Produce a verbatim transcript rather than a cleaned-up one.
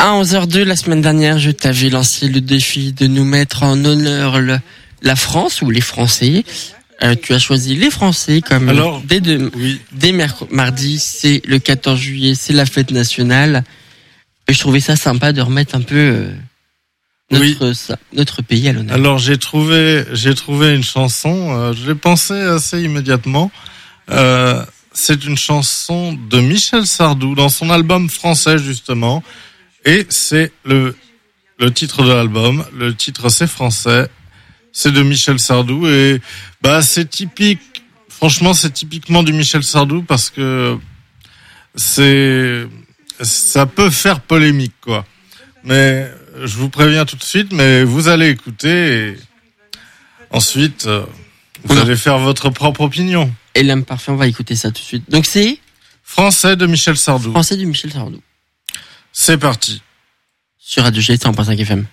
À onze heures deux, la semaine dernière, je t'avais lancé le défi de nous mettre en honneur le, la France ou les Français. Euh, tu as choisi les Français comme Alors, dès, de, oui. dès merc- mardi, c'est le quatorze juillet, c'est la fête nationale. Et je trouvais ça sympa de remettre un peu euh, notre, Oui. ça, notre pays à l'honneur. Alors j'ai trouvé, j'ai trouvé une chanson. Euh, je l'ai pensé assez immédiatement. Euh, c'est une chanson de Michel Sardou dans son album français justement, et c'est le le titre de l'album. Le titre c'est français. C'est de Michel Sardou et bah c'est typique. Franchement, c'est typiquement du Michel Sardou parce que c'est ça peut faire polémique quoi. Mais je vous préviens tout de suite, mais vous allez écouter et ensuite euh, vous Non. allez faire votre propre opinion. Et l'âme parfait, on va écouter ça tout de suite. Donc c'est Français de Michel Sardou. Français du Michel Sardou C'est parti. sur Radio G cent point cinq F M.